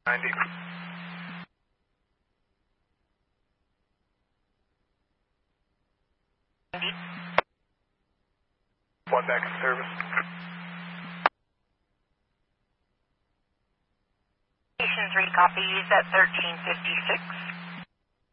90. One back in service. Station 3 copies at 1356.